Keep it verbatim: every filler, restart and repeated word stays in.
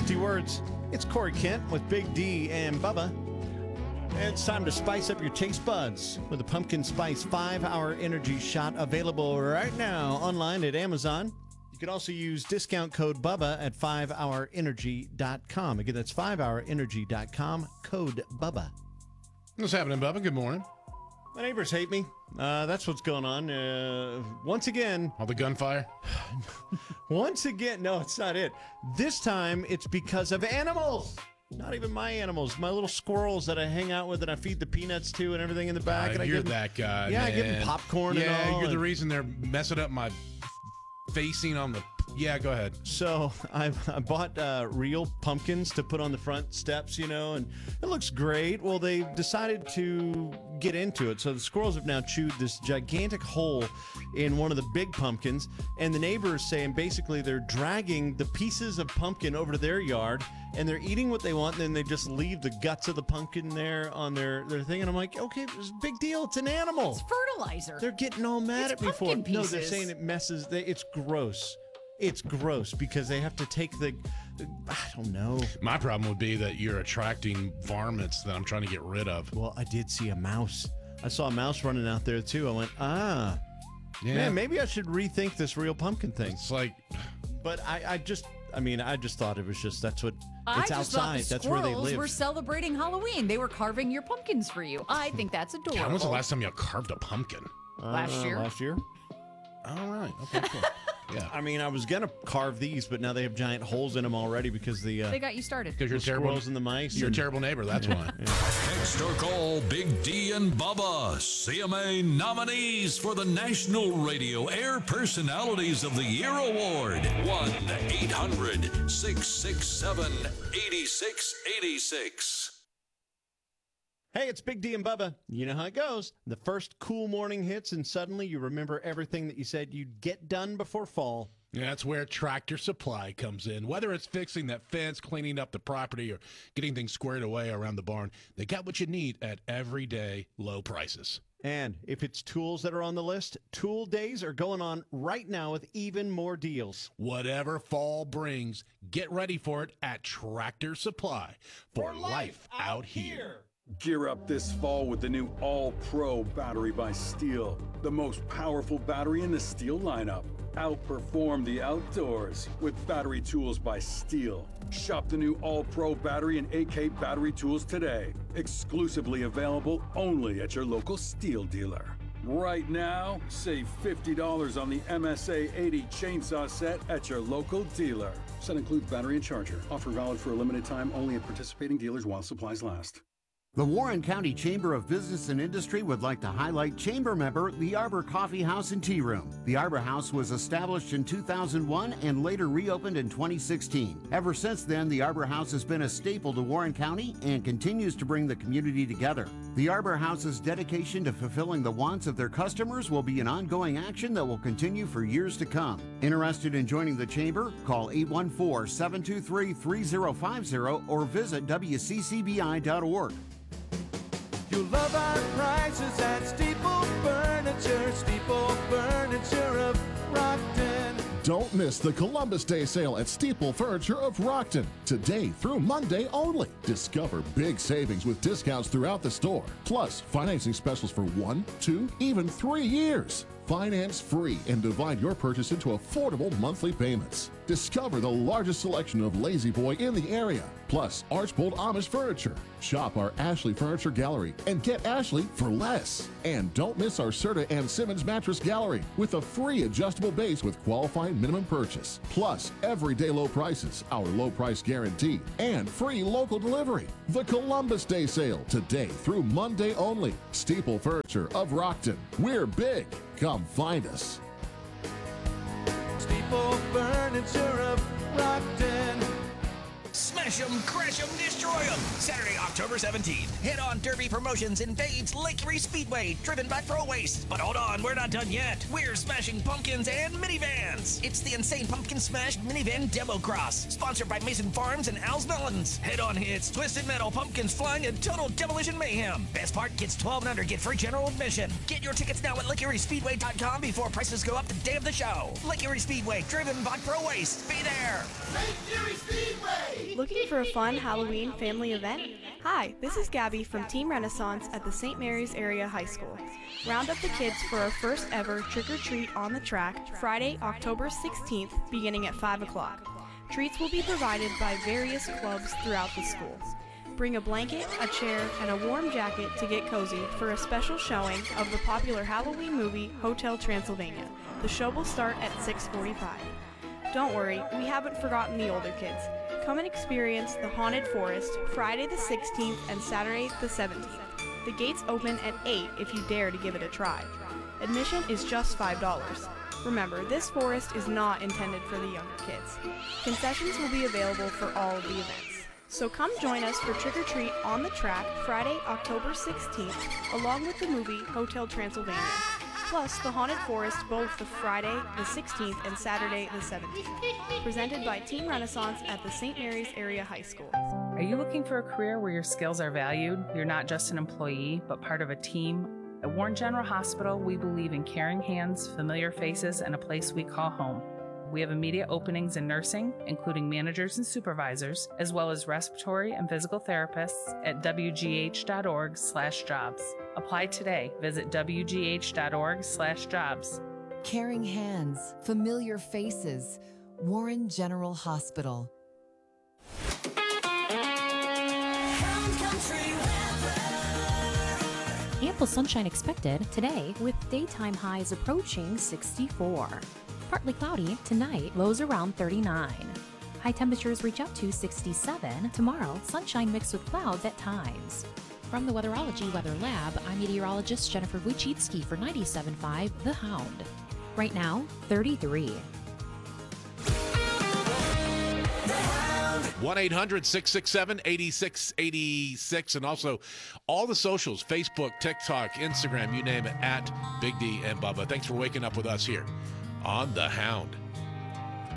fifty words. It's Corey Kent with Big D and Bubba. It's time to spice up your taste buds with a pumpkin spice five-hour energy shot available right now online at Amazon. You can also use discount code Bubba at five hour energy dot com. Again, that's five hour energy dot com, code Bubba. What's happening, Bubba? Good morning. My neighbors hate me. Uh, that's what's going on. Uh, once again. All the gunfire? Once again. No, it's not it. This time, it's because of animals. Not even my animals. My little squirrels that I hang out with and I feed the peanuts to and everything in the back. Uh, and I you're give them, that guy, Yeah, man. I give them popcorn yeah, and all. you're the and, reason they're messing up my facing on the... Yeah, go ahead. So I, I bought uh, real pumpkins to put on the front steps, you know, and it looks great. Well, they decided to get into it. So the squirrels have now chewed this gigantic hole in one of the big pumpkins. And the neighbor is saying basically they're dragging the pieces of pumpkin over to their yard and they're eating what they want. And then they just leave the guts of the pumpkin there on their, their thing. And I'm like, okay, it's a big deal. It's an animal. It's fertilizer. They're getting all mad It's at me for it. pumpkin No, they're pieces. saying it messes. They, it's gross. It's gross because they have to take the, I don't know. My problem would be that you're attracting varmints that I'm trying to get rid of. Well, I did see a mouse. I saw a mouse running out there too. I went, ah, Yeah. man, maybe I should rethink this real pumpkin thing. It's like, But I, I just, I mean, I just thought it was just, that's what, I it's just thought outside. the That's where they squirrels live. were celebrating Halloween. They were carving your pumpkins for you. I think that's adorable. when was the last time you carved a pumpkin? Last Uh, year? Last year? All right. Okay, cool. Yeah. I mean, I was going to carve these, but now they have giant holes in them already because the, uh, They got you started. Because you're a the terrible, squirrels and the mice. you're a and- terrible neighbor. That's why. Text or call Big D and Bubba, C M A nominees for the National Radio Air Personalities of the Year Award. one eight hundred six six seven eight six eight six. Hey, it's Big D and Bubba. You know how it goes. The first cool morning hits, and suddenly you remember everything that you said you'd get done before fall. Yeah, that's where Tractor Supply comes in. Whether it's fixing that fence, cleaning up the property, or getting things squared away around the barn, they got what you need at everyday low prices. And if it's tools that are on the list, Tool Days are going on right now with even more deals. Whatever fall brings, get ready for it at Tractor Supply for, life out here. Gear up this fall with the new All-Pro battery by Steel, the most powerful battery in the Steel lineup. Outperform the outdoors with battery tools by Steel. Shop the new All-Pro battery and A K battery tools today. Exclusively available only at your local Steel dealer. Right now, save fifty dollars on the M S A eighty chainsaw set at your local dealer. Set includes battery and charger. Offer valid for a limited time only at participating dealers while supplies last. The Warren County Chamber of Business and Industry would like to highlight chamber member The Arbor Coffee House and Tea Room. The Arbor House was established in two thousand one and later reopened in twenty sixteen. Ever since then, the Arbor House has been a staple to Warren County and continues to bring the community together. The Arbor House's dedication to fulfilling the wants of their customers will be an ongoing action that will continue for years to come. Interested in joining the chamber? Call eight one four, seven two three, three zero five zero or visit W C C B I dot org. You'll love our prices at Steeple Furniture, Steeple Furniture of Rockton. Don't miss the Columbus Day sale at Steeple Furniture of Rockton. Today through Monday only. Discover big savings with discounts throughout the store. Plus, financing specials for one, two, even three years. Finance free and divide your purchase into affordable monthly payments. Discover the largest selection of Lazy Boy in the area, plus Archbold Amish furniture. Shop our Ashley Furniture Gallery and get Ashley for less. And don't miss our Serta and Simmons Mattress Gallery with a free adjustable base with qualifying minimum purchase. Plus, everyday low prices, our low price guarantee, and free local delivery. The Columbus Day sale today through Monday only. Steeple Furniture of Rockton. We're big. Come find us. Steeple Furniture of Rockton. Smash 'em, crash 'em, destroy 'em. Saturday, October seventeenth. Head on Derby Promotions invades Lake Erie Speedway, driven by Pro Waste. But hold on, we're not done yet. We're smashing pumpkins and minivans. It's the Insane Pumpkin Smash Minivan Demo Cross, sponsored by Mason Farms and Al's Melons. Head-on hits, twisted metal, pumpkins flying, and total demolition mayhem. Best part, kids twelve and under get free general admission. Get your tickets now at Lake Erie Speedway dot com before prices go up the day of the show. Lake Erie Speedway, driven by Pro Waste. Be there. Lake Erie Speedway! Looking for a fun Halloween family event? Hi, this is Gabby from Team Renaissance at the Saint Mary's Area High School. Round up the kids for our first ever trick-or-treat on the track, Friday, October sixteenth, beginning at five o'clock. Treats will be provided by various clubs throughout the school. Bring a blanket, a chair, and a warm jacket to get cozy for a special showing of the popular Halloween movie Hotel Transylvania. The show will start at six forty-five. Don't worry, we haven't forgotten the older kids. Come and experience the Haunted Forest Friday the sixteenth and Saturday the seventeenth. The gates open at eight if you dare to give it a try. Admission is just five dollars. Remember, this forest is not intended for the younger kids. Concessions will be available for all of the events. So come join us for Trick or Treat on the track Friday, October sixteenth, along with the movie Hotel Transylvania. Plus, the Haunted Forest both the Friday the sixteenth and Saturday the seventeenth. Presented by Team Renaissance at the Saint Mary's Area High School. Are you looking for a career where your skills are valued? You're not just an employee, but part of a team? At Warren General Hospital, we believe in caring hands, familiar faces, and a place we call home. We have immediate openings in nursing, including managers and supervisors, as well as respiratory and physical therapists at w g h dot org slash jobs. Apply today. Visit w g h dot org slash jobs. Caring hands, familiar faces. Warren General Hospital. Ample sunshine expected today with daytime highs approaching sixty-four. Partly cloudy tonight, lows around thirty-nine. High temperatures reach up to sixty-seven. Tomorrow, sunshine mixed with clouds at times. From the Weatherology Weather Lab, I'm meteorologist Jennifer Wojcicki for ninety-seven point five The Hound. Right now, thirty-three. one eight hundred six six seven eight six eight six, and also all the socials, Facebook, TikTok, Instagram, you name it, at Big D and Bubba. Thanks for waking up with us here on The Hound.